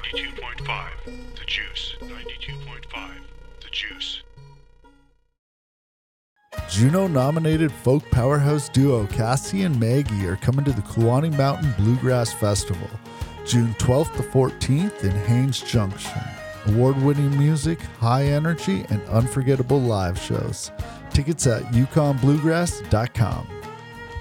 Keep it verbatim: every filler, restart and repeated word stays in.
ninety-two point five, The Juice. ninety-two point five, The Juice. Juno-nominated folk powerhouse duo Cassie and Maggie are coming to the Kluane Mountain Bluegrass Festival, June twelfth to fourteenth in Haines Junction. Award-winning music, high energy, and unforgettable live shows. Tickets at yukon bluegrass dot com.